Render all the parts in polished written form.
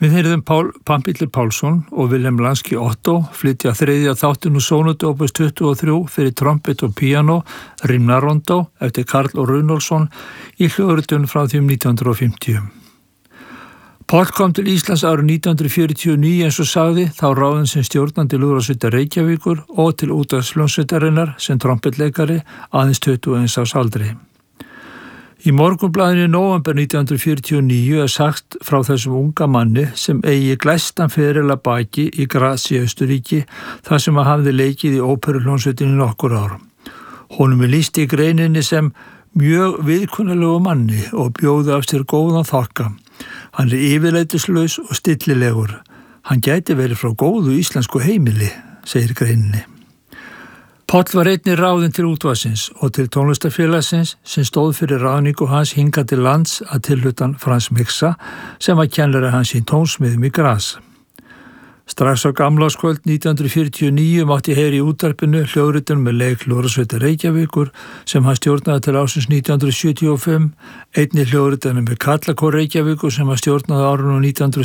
Við heyrðum Pamphilur Pálsson og Vilhelm Lansky Otto flytja þriðja þáttinn úr sónötu opus 23 fyrir trompet og píanó, Rimnarondó eftir Karl og Runolfsson í hljóðritun frá því 1950. Páll kom til Íslands árið 1949 eins og sagði, þá ráðinn sem stjórnandi Lúðrasveitar Reykjavíkur og til útvarpshljómsveitarinnar sem trompetleikari aðeins 21 árs aldri. Í Morgunblaðinu í nóvember 1949 sagt frá þessum unga manni sem eigi glæstan feril að baki í Graz í Austurríki þar sem hann hafði leikið í óperuhljómsveitinni nokkur ár. Honum lýst í greininni sem mjög viðkunnalegu manni og bjóði af sér góðan þokka. Hann yfirleitislaus og stillilegur. Hann gæti verið frá góðu íslensku heimili, segir greininni. Páll var einnig ráðinn til útvarpsins og til tónlistarfélagsins sem stóð fyrir ráðningu hans hingað til lands að tilhlutan Frans Miksa sem var kennari hans í tónsmiðum í Graz. Strax á gamlárskvöld 1949 mátti heyra í útvarpinu hljóðritun með leik Lúðrasveitar Reykjavíkur sem hann stjórnaði til ársins 1975, einnig hljóðritun með Karlakór Reykjavíkur sem hann stjórnaði árunum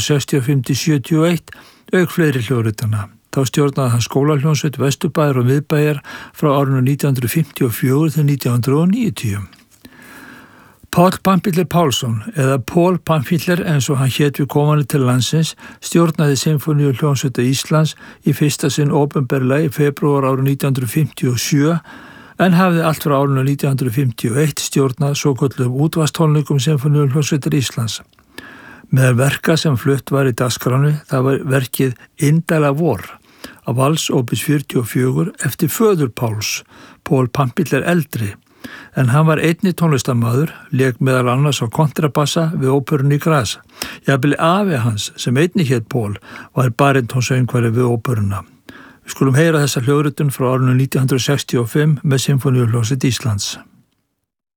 1965-71, auk fleiri hljóðrituna. Þá stjórnaði hann skólahljómsveit Vesturbæjar og Miðbæjar frá árunum 1954 til 1990. Páll Pamphilur Pálsson, eða Pól Pamphilur eins og hann hét við komandi til landsins, stjórnaði Sinfóníuhljómsveita Íslands í fyrsta sinn opinberlega í febrúar árið 1957 en hafði allt frá árinu 1951 stjórnað svokölluðum útvarpstónleikum Sinfóníuhljómsveitar Íslands. Meðal verka sem flutt var í dagskránu það var verkið Indæla vor af Vals opus 44 eftir föður Páls, Pól Pamphilur eldri, en hann var einnig tónlistarmaður, lék meðal annars á kontrabassa við óperunni í Graz. Jafnvel afi hans, sem einnig hét Pól, var barítónsöngvari við óperuna. Við skulum heyra þessa hljóðritun frá árinu 1965 með Sinfóníuhljómsveit Íslands.